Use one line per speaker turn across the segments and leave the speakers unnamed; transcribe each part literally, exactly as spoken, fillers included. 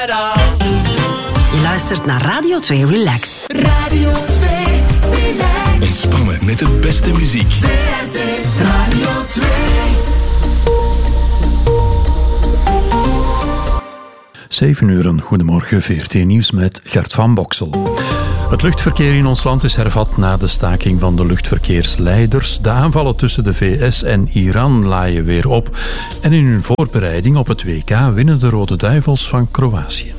Je luistert naar Radio twee Relax.
Radio twee Relax.
Ontspannen met de beste muziek.
V R T Radio twee.
zeven uur, een goedemorgen, V R T Nieuws met Gert van Boksel. Het luchtverkeer in ons land is hervat na de staking van de luchtverkeersleiders. De aanvallen tussen de V S en Iran laaien weer op. En in hun voorbereiding op het W K winnen de Rode Duivels van Kroatië.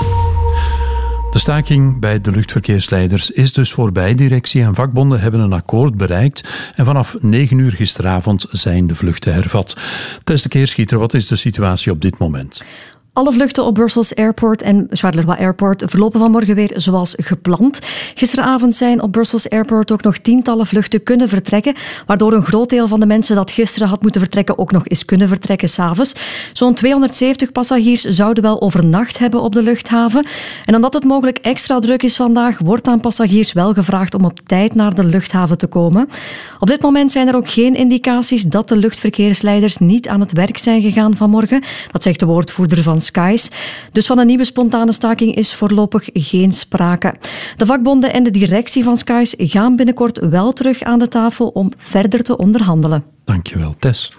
De staking bij de luchtverkeersleiders is dus voorbij. Directie en vakbonden hebben een akkoord bereikt en vanaf negen uur gisteravond zijn de vluchten hervat. Tess de Keerschieter, wat is de situatie op dit moment?
Alle vluchten op Brussels Airport en Charleroi Airport verlopen vanmorgen weer zoals gepland. Gisteravond zijn op Brussels Airport ook nog tientallen vluchten kunnen vertrekken, waardoor een groot deel van de mensen dat gisteren had moeten vertrekken ook nog eens kunnen vertrekken 's avonds. Zo'n tweehonderdzeventig passagiers zouden wel overnacht hebben op de luchthaven. En omdat het mogelijk extra druk is vandaag, wordt aan passagiers wel gevraagd om op tijd naar de luchthaven te komen. Op dit moment zijn er ook geen indicaties dat de luchtverkeersleiders niet aan het werk zijn gegaan vanmorgen. Dat zegt de woordvoerder van Skies. Dus van een nieuwe spontane staking is voorlopig geen sprake. De vakbonden en de directie van Skies gaan binnenkort wel terug aan de tafel om verder te onderhandelen.
Dankjewel, Tess.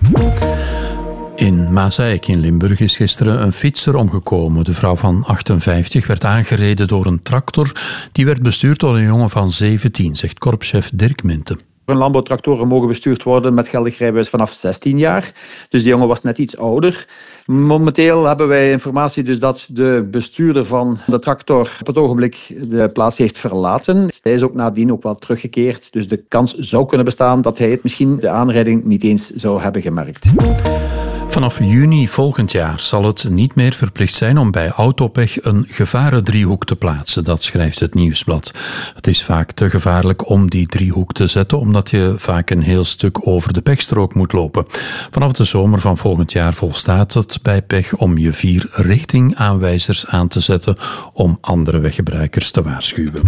In Maaseik in Limburg is gisteren een fietser omgekomen. De vrouw van achtenvijftig werd aangereden door een tractor. Die werd bestuurd door een jongen van zeventien, zegt korpschef Dirk Minten.
Landbouwtractoren mogen bestuurd worden met geldig rijbewijs vanaf zestien jaar. Dus die jongen was net iets ouder. Momenteel hebben wij informatie dus dat de bestuurder van de tractor op het ogenblik de plaats heeft verlaten. Hij is ook nadien ook wel teruggekeerd. Dus de kans zou kunnen bestaan dat hij het misschien de aanrijding niet eens zou hebben gemerkt.
Vanaf juni volgend jaar zal het niet meer verplicht zijn om bij autopech een gevarendriehoek te plaatsen. Dat schrijft het Nieuwsblad. Het is vaak te gevaarlijk om die driehoek te zetten, omdat je vaak een heel stuk over de pechstrook moet lopen. Vanaf de zomer van volgend jaar volstaat het bij pech om je vier richtingaanwijzers aan te zetten om andere weggebruikers te waarschuwen.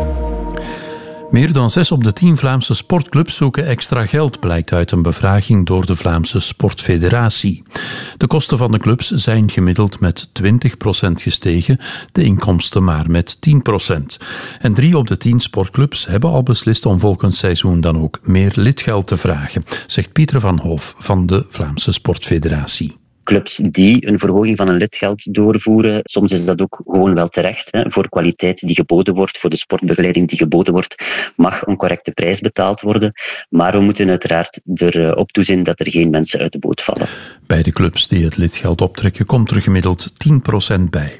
Meer dan zes op de tien Vlaamse sportclubs zoeken extra geld, blijkt uit een bevraging door de Vlaamse Sportfederatie. De kosten van de clubs zijn gemiddeld met twintig procent gestegen, de inkomsten maar met tien procent. En drie op de tien sportclubs hebben al beslist om volgend seizoen dan ook meer lidgeld te vragen, zegt Pieter van Hoof van de Vlaamse Sportfederatie.
Clubs die een verhoging van een lidgeld doorvoeren, soms is dat ook gewoon wel terecht. Hè. Voor kwaliteit die geboden wordt, voor de sportbegeleiding die geboden wordt, mag een correcte prijs betaald worden. Maar we moeten uiteraard erop toezien dat er geen mensen uit de boot vallen.
Bij de clubs die het lidgeld optrekken komt er gemiddeld tien procent bij.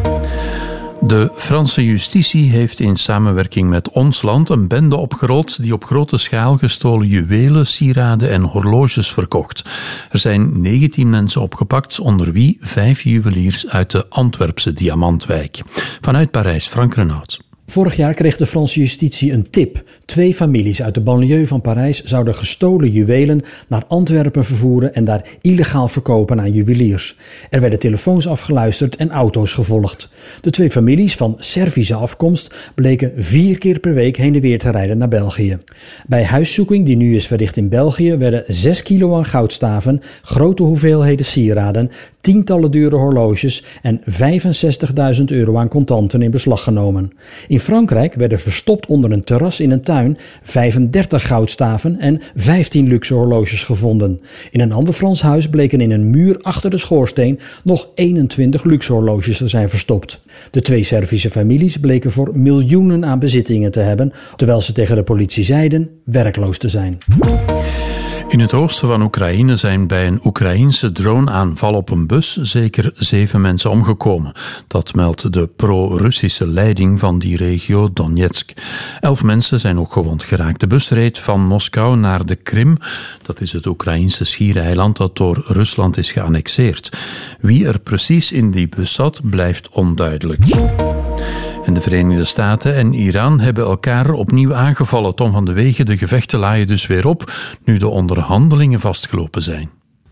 De Franse justitie heeft in samenwerking met Ons Land een bende opgerold die op grote schaal gestolen juwelen, sieraden en horloges verkocht. Er zijn negentien mensen opgepakt, onder wie vijf juweliers uit de Antwerpse Diamantwijk. Vanuit Parijs, Frank Renaud.
Vorig jaar kreeg de Franse justitie een tip. Twee families uit de banlieue van Parijs zouden gestolen juwelen naar Antwerpen vervoeren en daar illegaal verkopen aan juweliers. Er werden telefoons afgeluisterd en auto's gevolgd. De twee families van Servische afkomst bleken vier keer per week heen en weer te rijden naar België. Bij huiszoeking die nu is verricht in België werden zes kilo aan goudstaven, grote hoeveelheden sieraden, tientallen dure horloges en vijfenzestigduizend euro aan contanten in beslag genomen. In Frankrijk werden verstopt onder een terras in een tuin vijfendertig goudstaven en vijftien luxe horloges gevonden. In een ander Frans huis bleken in een muur achter de schoorsteen nog eenentwintig luxe horloges te zijn verstopt. De twee Servische families bleken voor miljoenen aan bezittingen te hebben, terwijl ze tegen de politie zeiden werkloos te zijn.
In het oosten van Oekraïne zijn bij een Oekraïense droneaanval op een bus zeker zeven mensen omgekomen. Dat meldt de pro-Russische leiding van die regio Donetsk. Elf mensen zijn ook gewond geraakt. De bus reed van Moskou naar de Krim. Dat is het Oekraïense schiereiland dat door Rusland is geannexeerd. Wie er precies in die bus zat, blijft onduidelijk. En de Verenigde Staten en Iran hebben elkaar opnieuw aangevallen. Tom van de Wegen, de gevechten laaien dus weer op, nu de onderhandelingen vastgelopen zijn.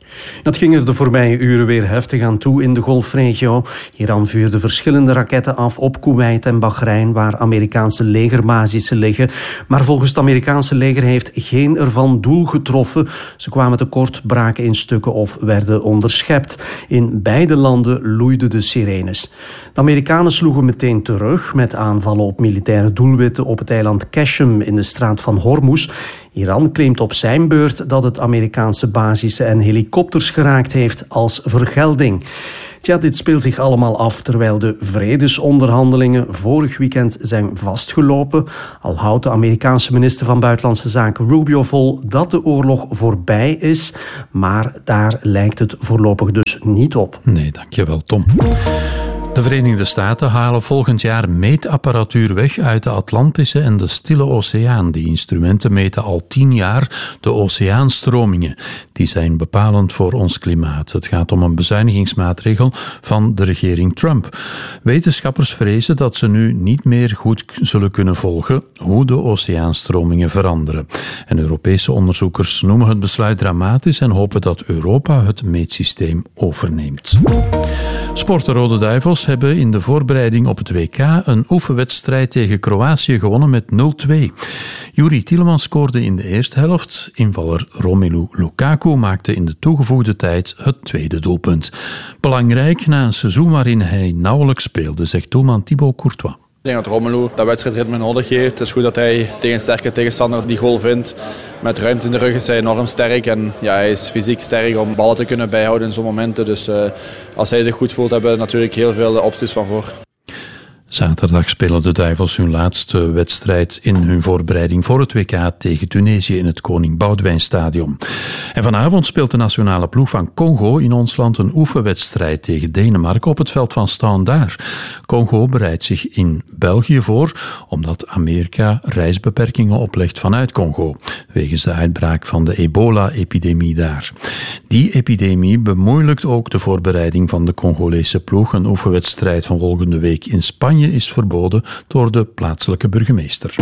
Het ging er de voorbije uren weer heftig aan toe in de golfregio. Iran vuurde verschillende raketten af op Kuwait en Bahrein, waar Amerikaanse legerbasissen liggen. Maar volgens het Amerikaanse leger heeft geen ervan doel getroffen. Ze kwamen tekort, braken in stukken of werden onderschept. In beide landen loeiden de sirenes. De Amerikanen sloegen meteen terug met aanvallen op militaire doelwitten op het eiland Qashem in de straat van Hormuz. Iran claimt op zijn beurt dat het Amerikaanse basissen en helikopters geraakt heeft als vergelding. Tja, dit speelt zich allemaal af terwijl de vredesonderhandelingen vorig weekend zijn vastgelopen. Al houdt de Amerikaanse minister van Buitenlandse Zaken Rubio vol dat de oorlog voorbij is. Maar daar lijkt het voorlopig dus niet op.
Nee, dankjewel Tom. De Verenigde Staten halen volgend jaar meetapparatuur weg uit de Atlantische en de Stille Oceaan. Die instrumenten meten al tien jaar de oceaanstromingen. Die zijn bepalend voor ons klimaat. Het gaat om een bezuinigingsmaatregel van de regering Trump. Wetenschappers vrezen dat ze nu niet meer goed zullen kunnen volgen hoe de oceaanstromingen veranderen. En Europese onderzoekers noemen het besluit dramatisch en hopen dat Europa het meetsysteem overneemt. Sport de Rode Duivels hebben in de voorbereiding op het W K een oefenwedstrijd tegen Kroatië gewonnen met nul twee. Juri Tielemans scoorde in de eerste helft. Invaller Romelu Lukaku maakte in de toegevoegde tijd het tweede doelpunt. Belangrijk na een seizoen waarin hij nauwelijks speelde, zegt doelman Thibaut Courtois.
Ik denk dat Romelu dat wedstrijdritme nodig heeft. Het is goed dat hij tegen een sterke tegenstander die goal vindt. Met ruimte in de rug is hij enorm sterk. En ja, hij is fysiek sterk om ballen te kunnen bijhouden in zo'n momenten. Dus uh, als hij zich goed voelt, hebben we natuurlijk heel veel opties van voor.
Zaterdag spelen de Duivels hun laatste wedstrijd in hun voorbereiding voor het W K tegen Tunesië in het Koning Boudewijnstadion. En vanavond speelt de nationale ploeg van Congo in ons land een oefenwedstrijd tegen Denemarken op het veld van Standaard. Congo bereidt zich in België voor omdat Amerika reisbeperkingen oplegt vanuit Congo, wegens de uitbraak van de ebola-epidemie daar. Die epidemie bemoeilijkt ook de voorbereiding van de Congolese ploeg. Een oefenwedstrijd van volgende week in Spanje is verboden door de plaatselijke burgemeester.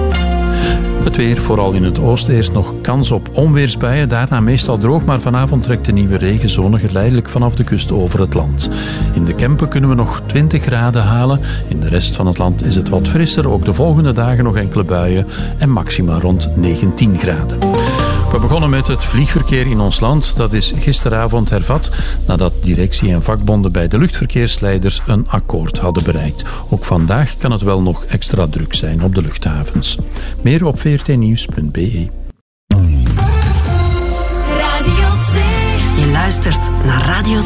Het weer, vooral in het oosten, eerst nog kans op onweersbuien. Daarna meestal droog, maar vanavond trekt de nieuwe regenzone geleidelijk vanaf de kust over het land. In de Kempen kunnen we nog twintig graden halen. In de rest van het land is het wat frisser. Ook de volgende dagen nog enkele buien en maxima rond negentien graden. We begonnen met het vliegverkeer in ons land. Dat is gisteravond hervat nadat directie en vakbonden bij de luchtverkeersleiders een akkoord hadden bereikt. Ook vandaag kan het wel nog extra druk zijn op de luchthavens. Meer op v r t nieuws punt b e.
Radio twee.
Je luistert naar Radio